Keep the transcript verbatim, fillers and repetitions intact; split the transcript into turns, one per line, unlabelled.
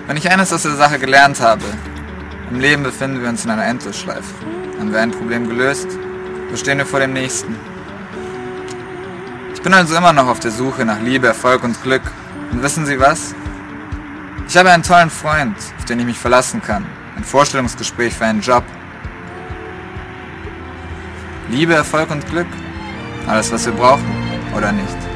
Wenn ich eines aus der Sache gelernt habe, im Leben befinden wir uns in einer Endlosschleife. Haben wir ein Problem gelöst, so stehen wir vor dem nächsten. Ich bin also immer noch auf der Suche nach Liebe, Erfolg und Glück. Und wissen Sie was? Ich habe einen tollen Freund, auf den ich mich verlassen kann. Ein Vorstellungsgespräch für einen Job. Liebe, Erfolg und Glück. Alles, was wir brauchen, oder nicht?